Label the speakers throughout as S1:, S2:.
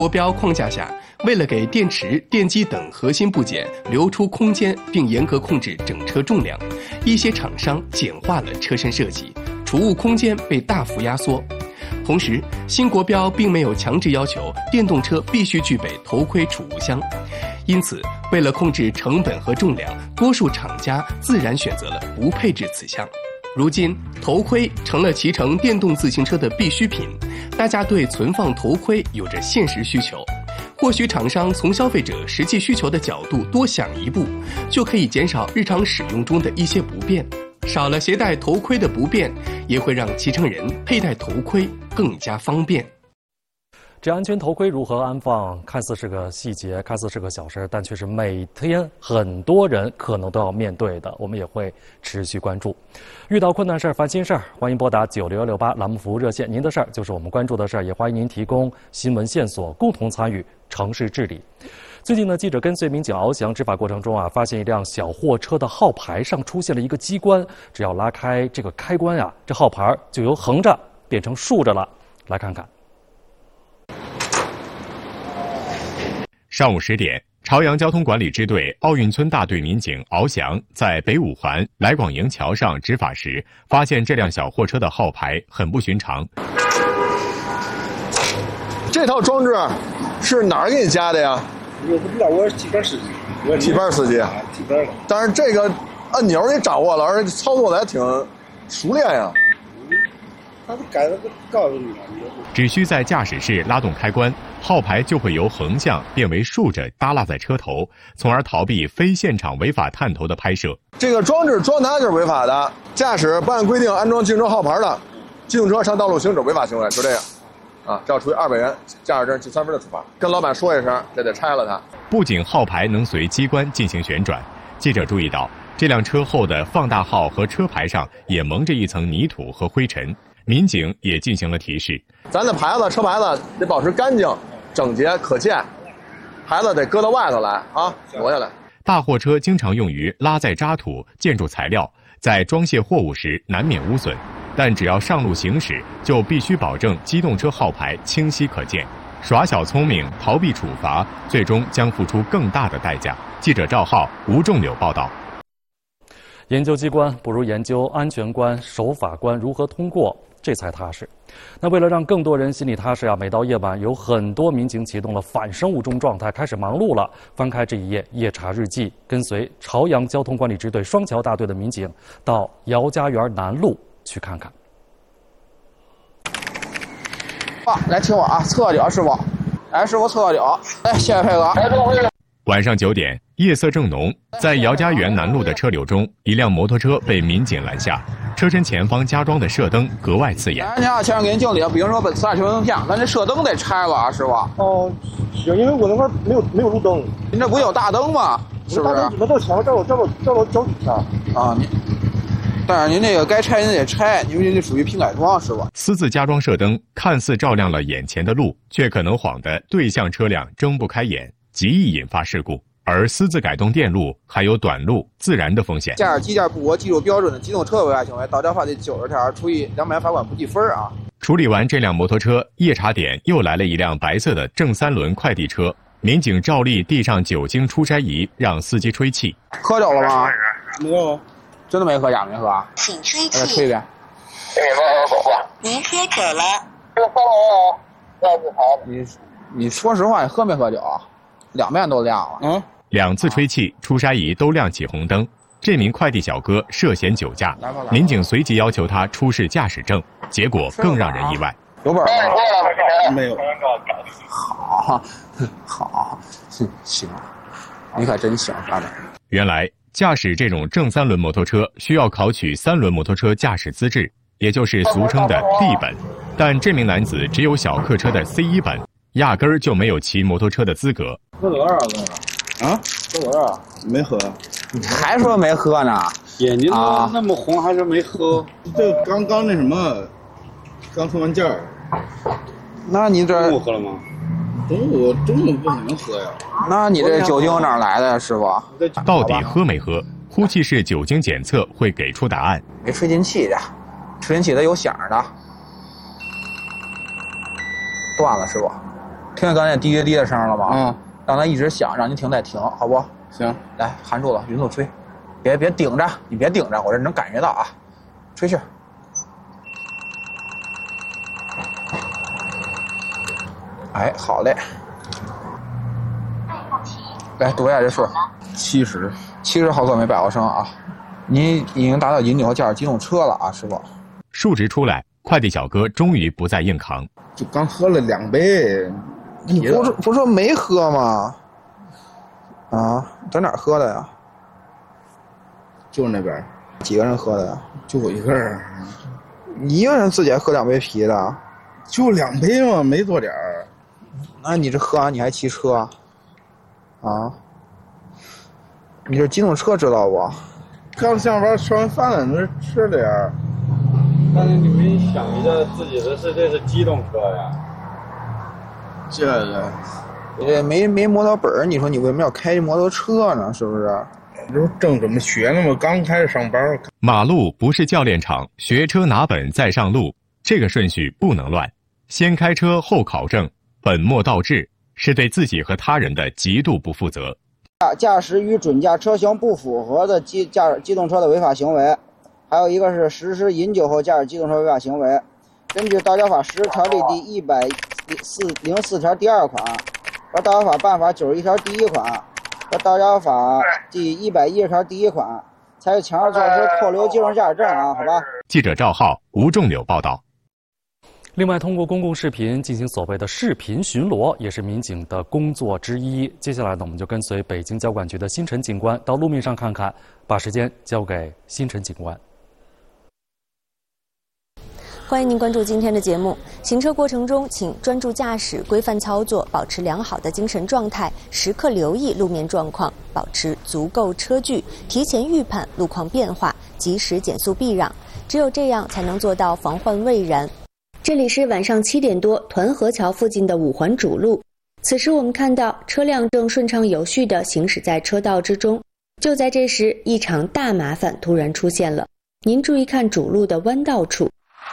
S1: 国标框架下，为了给电池、电机等核心部件留出空间，并严格控制整车重量，一些厂商简化了车身设计，储物空间被大幅压缩。同时，新国标并没有强制要求电动车必须具备头盔储物箱，因此，为了控制成本和重量，多数厂家自然选择了不配置此项。如今，头盔成了骑乘电动自行车的必需品，大家对存放头盔有着现实需求。或许厂商从消费者实际需求的角度多想一步，就可以减少日常使用中的一些不便。少了携带头盔的不便，也会让骑乘人佩戴头盔更加方便。
S2: 这安全头盔如何安放，看似是个细节，看似是个小事，但却是每天很多人可能都要面对的。我们也会持续关注。遇到困难事儿、烦心事儿，欢迎拨打96168栏目服务热线。您的事儿就是我们关注的事儿，也欢迎您提供新闻线索，共同参与城市治理。最近呢，记者跟随民警翱翔执法过程中发现一辆小货车的号牌上出现了一个机关，只要拉开这个开关这号牌就由横着变成竖着了。来看看。
S3: 上午10点，朝阳交通管理支队奥运村大队民警翱翔在北五环来广营桥上执法时，发现这辆小货车的号牌很不寻常。
S4: 这套装置是哪儿给你加的呀？
S5: 我不知道，我是替班司机。
S4: 替班司机啊，
S5: 替班的。
S4: 但是这个按钮你掌握了，而且操作的还挺熟练呀。
S5: 他都改了，告诉你了。
S3: 只需在驾驶室拉动开关，号牌就会由横向变为竖着耷拉在车头，从而逃避非现场违法探头的拍摄。
S4: 这个装置装它就是违法的，驾驶不按规定安装机动车号牌的，机动车上道路行驶违法行为，就这样。这要处以200元驾驶证记3分的处罚。跟老板说一声，这得拆了它。
S3: 不仅号牌能随机关进行旋转，记者注意到这辆车后的放大号和车牌上也蒙着一层泥土和灰尘。民警也进行了提示，
S4: 咱的牌子、车牌子得保持干净、整洁、可见，牌子得搁到外头来挪下来。
S3: 大货车经常用于拉载渣土、建筑材料，在装卸货物时难免污损，但只要上路行驶，就必须保证机动车号牌清晰可见。耍小聪明、逃避处罚，最终将付出更大的代价。记者赵浩、吴仲柳报道。
S2: 研究机关不如研究安全关、守法关如何通过，这才踏实。那为了让更多人心里踏实每到夜晚，有很多民警启动了反生物钟状态，开始忙碌了。翻开这一页夜查日记，跟随朝阳交通管理支队双桥大队的民警到姚家园南路去看看。
S6: 来听我测个脚，师傅。师傅测个脚。谢谢配合。
S3: 晚上9点，夜色正浓，在姚家园南路的车流中，一辆摩托车被民警拦下，车身前方加装的射灯格外刺眼。
S6: 你好，前面给您敬礼，比如说本次全程片，咱这射灯得拆了师傅。
S5: 行，因为我那块没有路灯。
S6: 您这不有大灯吗？是不是？
S5: 那到前面照到脚底下。
S6: 但是您这个该拆您得拆，因为您这属于拼改装，是吧？
S3: 私自加装射灯，看似照亮了眼前的路，却可能晃得对向车辆睁不开眼，极易引发事故。而私自改动电路还有短路、自燃的风险。
S6: 驾驶机件不合技术标准的机动车违法行为，道交法第90条，处以200元罚款不记分
S3: 处理完这辆摩托车，夜查点又来了一辆白色的正3轮快递车，民警照例递上酒精出筛仪，让司机吹气。
S6: 喝酒了吗？
S5: 没有。
S6: 真的没喝，假没喝？
S7: 请吹气。
S6: 再吹一遍。
S7: 您喝酒了？
S6: 你说实话，你喝没喝酒？2面都亮了。
S3: 2次吹气，出筛仪都亮起红灯。这名快递小哥涉嫌酒驾，民警随即要求他出示驾驶证，结果更让人意外。
S6: 有本吗？
S5: 没有。
S6: 好，行，你可真行，大胆。
S3: 原来驾驶这种正3轮摩托车需要考取3轮摩托车驾驶资质，也就是俗称的 D 本，但这名男子只有小客车的 C1 本，压根儿就没有骑摩托车的资格。
S5: 喝多少喝多少？没喝。
S6: 还说没喝呢？
S5: 眼睛那么红，还是没喝？这刚那什么，刚充完件儿。
S6: 那你这
S5: 中午喝了吗？中午不可能喝呀。
S6: 那你这酒精哪来的呀，师傅？
S3: 到底喝没喝？呼气式酒精检测会给出答案。
S6: 没吹进气的，吹进气的有响的。断了，师傅。 听见刚才滴滴滴的声了吗？
S5: 啊，
S6: 让它一直响，让你停再停，好不？
S5: 行，
S6: 来，含住了，匀速吹，别顶着，你别顶着，我这能感觉到啊，吹去。哎，好嘞。来读一下这数，70毫克每100毫升啊！您已经达到饮酒驾驶机动车了啊，师傅。
S3: 数值出来，快递小哥终于不再硬扛。
S5: 就刚喝了2杯。
S6: 你不说没喝吗？啊，在哪儿喝的呀？
S5: 就那边。
S6: 几个人喝的呀？
S5: 就我一个人。
S6: 你一个人自己还喝2杯啤的？
S5: 就2杯嘛，没多点儿。
S6: 那你这喝完你还骑车？啊？你这机动车知道不？
S5: 刚下班吃完饭了，那吃点儿。
S8: 但是你没想一下，自己的这是机动车呀。
S5: 这个，
S6: 你这没摩托本，你说你为什么要开摩托车呢？是不是？
S5: 这不正怎么学呢吗？刚开始上班。
S3: 马路不是教练场，学车拿本再上路，这个顺序不能乱。先开车后考证，本末倒置，是对自己和他人的极度不负责。
S9: 驾驶与准驾车型不符合的机动车的违法行为，还有一个是实施饮酒后驾驶机动车违法行为。根据《道交法实施条例》第104条第2款和《道交法办法》91条第1款和《道交法》第110条第1款，采取强制措施扣留机动驾驶证啊，好吧？
S3: 记者赵浩、吴仲柳报道。
S2: 另外，通过公共视频进行所谓的视频巡逻，也是民警的工作之一。接下来呢，我们就跟随北京交管局的辛晨警官到路面上看看，把时间交给辛晨警官。
S10: 欢迎您关注今天的节目。行车过程中，请专注驾驶、规范操作，保持良好的精神状态，时刻留意路面状况，保持足够车距，提前预判路况变化，及时减速避让。只有这样，才能做到防患未然。这里是晚上7点多，团河桥附近的5环主路。此时我们看到车辆正顺畅有序地行驶在车道之中。就在这时，一场大麻烦突然出现了。您注意看主路的弯道处。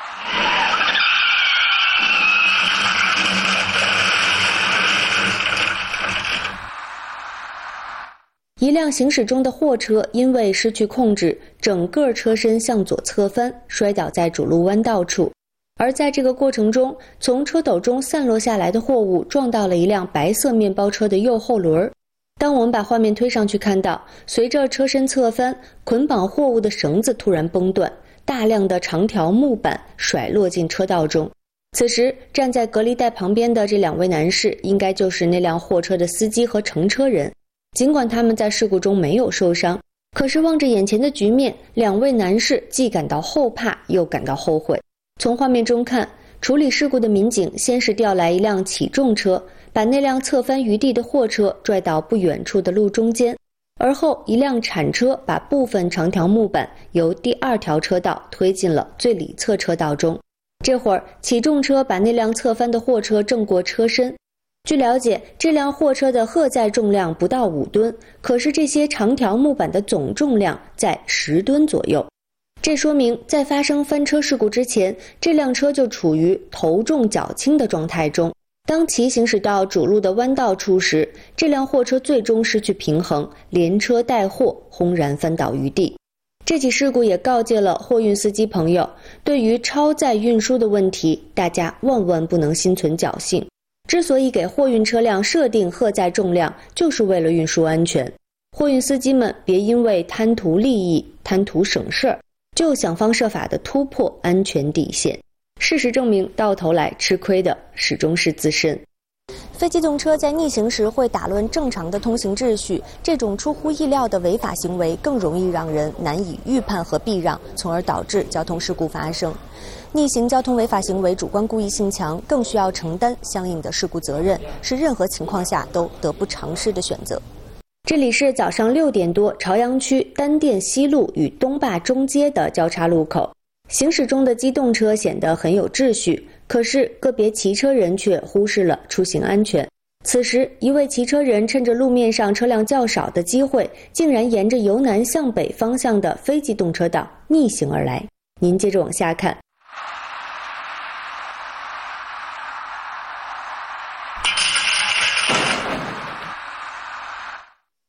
S10: 一辆行驶中的货车因为失去控制，整个车身向左侧翻，摔倒在主路弯道处。而在这个过程中，从车斗中散落下来的货物撞到了一辆白色面包车的右后轮。当我们把画面推上去，看到随着车身侧翻，捆绑货物的绳子突然崩断，大量的长条木板甩落进车道中。此时站在隔离带旁边的这2位男士，应该就是那辆货车的司机和乘车人。尽管他们在事故中没有受伤，可是望着眼前的局面，2位男士既感到后怕，又感到后悔。从画面中看，处理事故的民警先是调来一辆起重车，把那辆侧翻于地的货车拽到不远处的路中间，而后一辆铲车把部分长条木板由第2条车道推进了最里侧车道中。这会儿，起重车把那辆侧翻的货车正过车身。据了解，这辆货车的荷载重量不到5吨，可是这些长条木板的总重量在10吨左右。这说明在发生翻车事故之前，这辆车就处于头重脚轻的状态中。当其行驶到主路的弯道处时，这辆货车最终失去平衡，连车带货轰然翻倒于地。这起事故也告诫了货运司机朋友，对于超载运输的问题，大家万万不能心存侥幸。之所以给货运车辆设定荷载重量，就是为了运输安全。货运司机们别因为贪图利益、贪图省事儿，就想方设法地突破安全底线。事实证明，到头来吃亏的始终是自身。非机动车在逆行时会打乱正常的通行秩序，这种出乎意料的违法行为更容易让人难以预判和避让，从而导致交通事故发生。逆行交通违法行为主观故意性强，更需要承担相应的事故责任，是任何情况下都得不偿失的选择。这里是早上6点多，朝阳区单店西路与东坝中街的交叉路口。行驶中的机动车显得很有秩序，可是个别骑车人却忽视了出行安全。此时，一位骑车人趁着路面上车辆较少的机会，竟然沿着由南向北方向的非机动车道逆行而来。您接着往下看。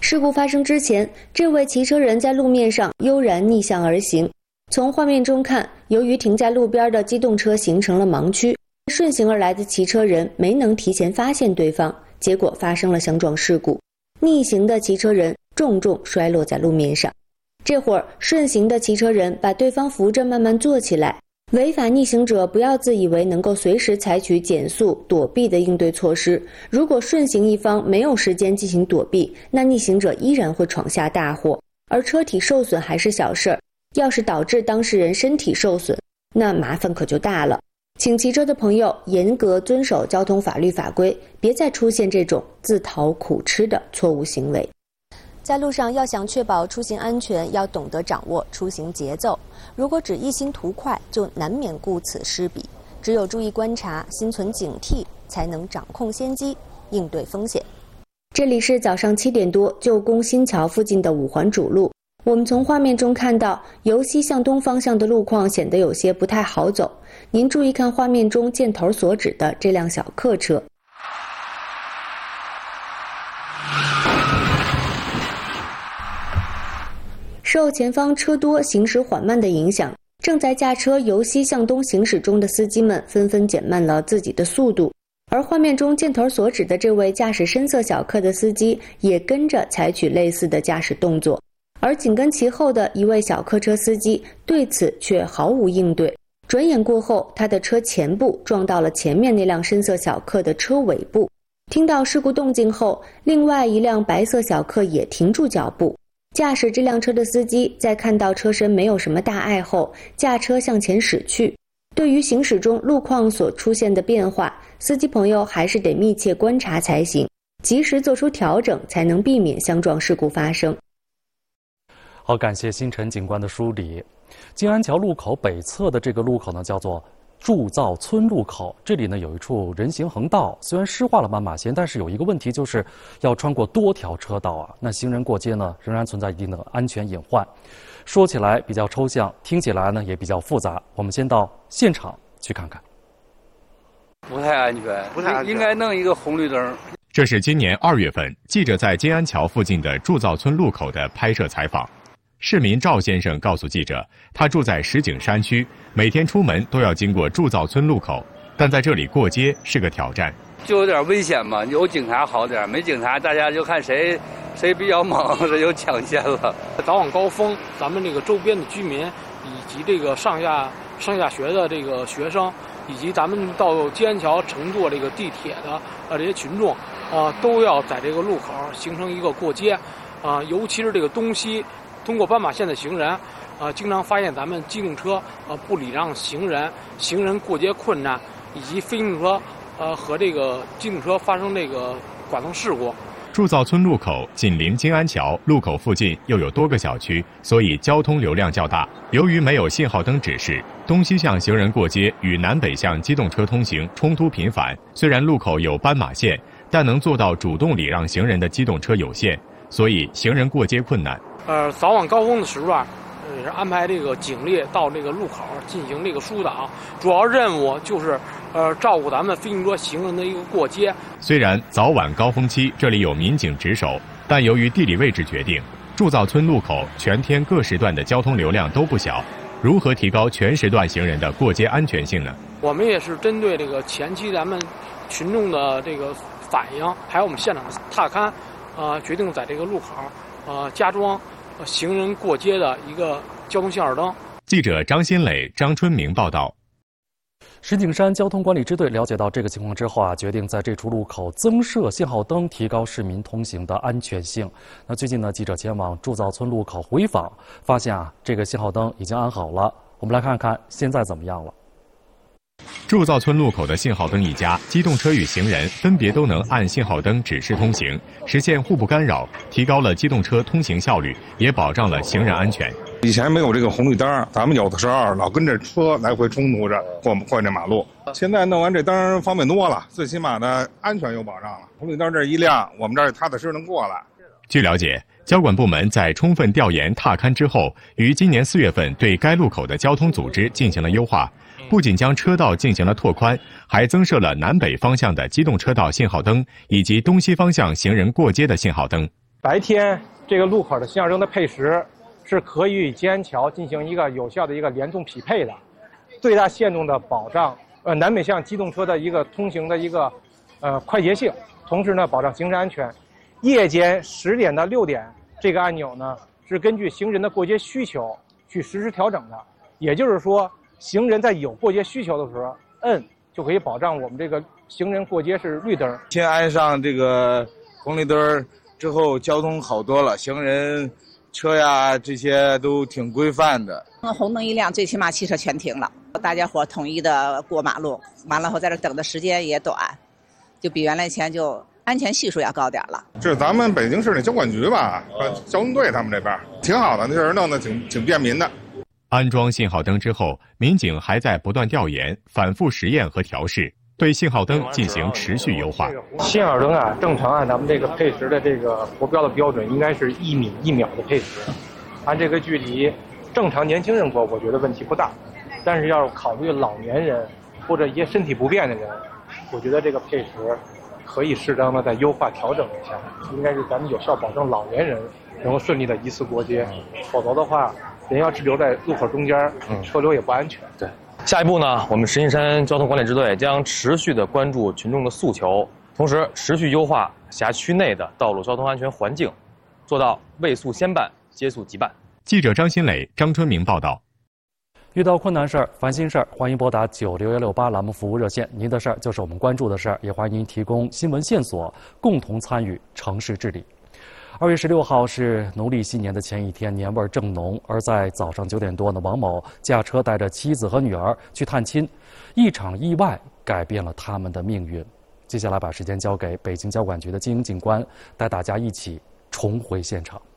S10: 事故发生之前，这位骑车人在路面上悠然逆向而行。从画面中看，由于停在路边的机动车形成了盲区，顺行而来的骑车人没能提前发现对方，结果发生了相撞事故。逆行的骑车人重重摔落在路面上。这会儿，顺行的骑车人把对方扶着慢慢坐起来。违法逆行者不要自以为能够随时采取减速、躲避的应对措施。如果顺行一方没有时间进行躲避，那逆行者依然会闯下大祸。而车体受损还是小事儿，要是导致当事人身体受损，那麻烦可就大了。请骑车的朋友严格遵守交通法律法规，别再出现这种自讨苦吃的错误行为。在路上要想确保出行安全，要懂得掌握出行节奏。如果只一心图快，就难免顾此失彼。只有注意观察，心存警惕，才能掌控先机，应对风险。这里是早上7点多，旧宫新桥附近的5环主路。我们从画面中看到，由西向东方向的路况显得有些不太好走。您注意看画面中箭头所指的这辆小客车。受前方车多、行驶缓慢的影响，正在驾车由西向东行驶中的司机们纷纷减慢了自己的速度。而画面中箭头所指的这位驾驶深色小客的司机也跟着采取类似的驾驶动作，而紧跟其后的一位小客车司机对此却毫无应对。转眼过后，他的车前部撞到了前面那辆深色小客的车尾部。听到事故动静后，另外一辆白色小客也停住脚步。驾驶这辆车的司机在看到车身没有什么大碍后，驾车向前驶去。对于行驶中路况所出现的变化，司机朋友还是得密切观察才行，及时做出调整，才能避免相撞事故发生。
S2: 好，感谢星辰警官的梳理。金安桥路口北侧的这个路口呢，叫做铸造村路口，这里呢有一处人行横道，虽然施划了斑马线，但是有一个问题，就是要穿过多条车道啊。那行人过街呢，仍然存在一定的安全隐患。说起来比较抽象，听起来呢也比较复杂。我们先到现场去看看。
S11: 不太安全，不太安全，应该弄一个红绿灯。
S3: 这是今年2月份记者在金安桥附近的铸造村路口的拍摄采访。市民赵先生告诉记者，他住在石景山区，每天出门都要经过铸造村路口，但在这里过街是个挑战，
S11: 就有点危险嘛。有警察好点，没警察大家就看谁比较猛，这就抢先了。
S12: 早晚高峰，咱们这个周边的居民以及这个上下学的这个学生，以及咱们到金安桥乘坐这个地铁的这些群众都要在这个路口形成一个过街尤其是这个东西通过斑马线的行人经常发现咱们机动车不礼让行人过街困难，以及非机动车和这个机动车发生这个剐蹭事故。
S3: 铸造村路口紧邻金安桥，路口附近又有多个小区，所以交通流量较大。由于没有信号灯指示，东西向行人过街与南北向机动车通行冲突频繁。虽然路口有斑马线，但能做到主动礼让行人的机动车有限，所以行人过街困难。
S12: 早晚高峰的时段，也是安排这个警力到这个路口进行这个疏导，主要任务就是照顾咱们非机动车行人的一个过街。
S3: 虽然早晚高峰期这里有民警值守，但由于地理位置决定，铸造村路口全天各时段的交通流量都不小。如何提高全时段行人的过街安全性呢？
S12: 我们也是针对这个前期咱们群众的这个反映，还有我们现场的踏勘，决定在这个路口加装行人过街的一个交通信号灯。
S3: 记者张新磊、张春明报道。
S2: 石景山交通管理支队了解到这个情况之后决定在这处路口增设信号灯，提高市民通行的安全性。那最近呢，记者前往铸造村路口回访，发现这个信号灯已经安好了。我们来看看现在怎么样了。
S3: 铸造村路口的信号灯一家，机动车与行人分别都能按信号灯指示通行，实现互不干扰，提高了机动车通行效率，也保障了行人安全。
S13: 以前没有这个红绿灯，咱们有的时候老跟这车来回冲突着过这马路。现在弄完这灯方便多了，最起码的安全有保障了。红绿灯这一亮，我们这儿踏踏实实能过来。
S3: 据了解，交管部门在充分调研踏勘之后，于今年4月份对该路口的交通组织进行了优化，不仅将车道进行了拓宽，还增设了南北方向的机动车道信号灯以及东西方向行人过街的信号灯。
S14: 白天这个路口的信号灯的配时是可以与吉安桥进行一个有效的一个联动匹配的，最大限度的保障南北向机动车的一个通行的一个快捷性，同时呢保障行人安全。夜间10点到6点这个按钮呢是根据行人的过街需求去实时调整的，也就是说行人在有过街需求的时候摁就可以保障我们这个行人过街是绿灯。
S5: 先安上这个红绿灯之后，交通好多了，行人、车呀这些都挺规范的。
S15: 红灯一亮，最起码汽车全停了，大家伙统一的过马路，完了后在这等的时间也短，就比原来前就安全系数要高点了。
S13: 这是咱们北京市的交管局吧，交通队他们这边挺好的，那事儿弄得挺便民的。
S3: 安装信号灯之后，民警还在不断调研、反复实验和调试，对信号灯进行持续优化。
S14: 信号灯啊，正常按咱们这个配时的这个国标的标准，应该是1米1秒的配时。按这个距离，正常年轻人过，我觉得问题不大。但是要考虑老年人或者一些身体不便的人，我觉得这个配时可以适当的再优化调整一下，应该是咱们有效保证老年人能够顺利的依次过街，否则的话，人要滞留在路口中间，车流也不安全。
S2: 对，下一步呢，我们石景山交通管理支队将持续的关注群众的诉求，同时持续优化辖区内的道路交通安全环境，做到未速先办，接速即办。
S3: 记者张新磊、张春明报道。
S2: 遇到困难事儿、烦心事儿，欢迎拨打96168栏目服务热线。您的事儿就是我们关注的事儿，也欢迎您提供新闻线索，共同参与城市治理。2月16号是农历新年的前一天，年味儿正浓。而在早上9点多呢，王某驾车带着妻子和女儿去探亲，一场意外改变了他们的命运。接下来把时间交给北京交管局的金英警官，带大家一起重回现场。